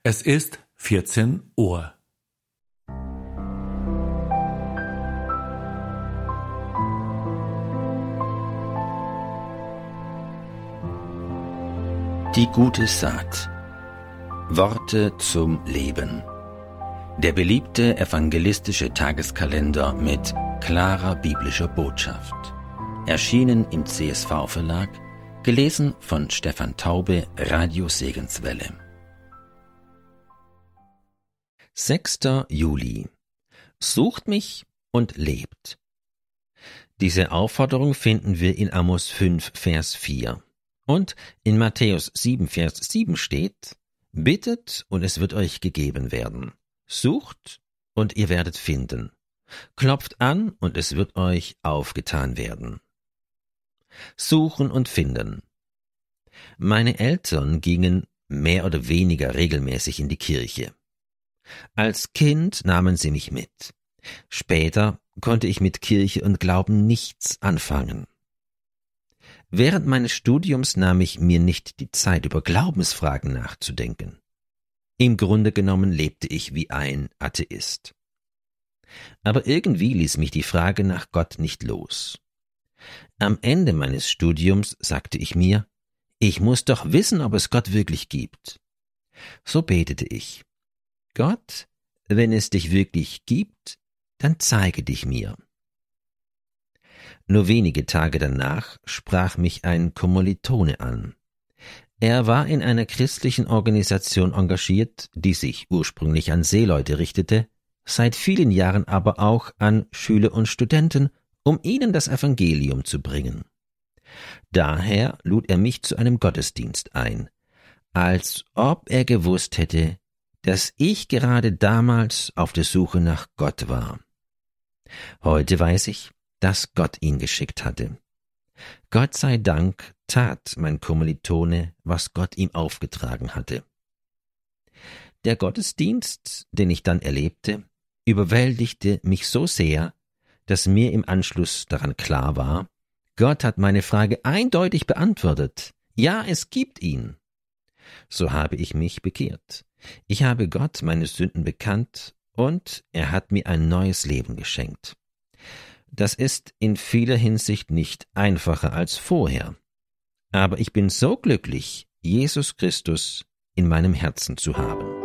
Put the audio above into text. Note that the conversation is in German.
Es ist 14 Uhr. Die gute Saat. Worte zum Leben. Der beliebte evangelistische Tageskalender mit klarer biblischer Botschaft. Erschienen im CSV-Verlag, gelesen von Stefan Taube, Radio Segenswelle. 6. Juli. Sucht mich und lebt. Diese Aufforderung finden wir in Amos 5, Vers 4. Und in Matthäus 7, Vers 7 steht: Bittet und es wird euch gegeben werden. Sucht und ihr werdet finden. Klopft an und es wird euch aufgetan werden. Suchen und finden. Meine Eltern gingen mehr oder weniger regelmäßig in die Kirche. Als Kind nahmen sie mich mit. Später konnte ich mit Kirche und Glauben nichts anfangen. Während meines Studiums nahm ich mir nicht die Zeit, über Glaubensfragen nachzudenken. Im Grunde genommen lebte ich wie ein Atheist. Aber irgendwie ließ mich die Frage nach Gott nicht los. Am Ende meines Studiums sagte ich mir, ich muss doch wissen, ob es Gott wirklich gibt. So betete ich: Gott, wenn es dich wirklich gibt, dann zeige dich mir. Nur wenige Tage danach sprach mich ein Kommilitone an. Er war in einer christlichen Organisation engagiert, die sich ursprünglich an Seeleute richtete, seit vielen Jahren aber auch an Schüler und Studenten, um ihnen das Evangelium zu bringen. Daher lud er mich zu einem Gottesdienst ein, als ob er gewusst hätte, dass ich gerade damals auf der Suche nach Gott war. Heute weiß ich, dass Gott ihn geschickt hatte. Gott sei Dank tat mein Kommilitone, was Gott ihm aufgetragen hatte. Der Gottesdienst, den ich dann erlebte, überwältigte mich so sehr, dass mir im Anschluss daran klar war, Gott hat meine Frage eindeutig beantwortet. Ja, es gibt ihn. So habe ich mich bekehrt. Ich habe Gott meine Sünden bekannt und er hat mir ein neues Leben geschenkt. Das ist in vieler Hinsicht nicht einfacher als vorher. Aber ich bin so glücklich, Jesus Christus in meinem Herzen zu haben.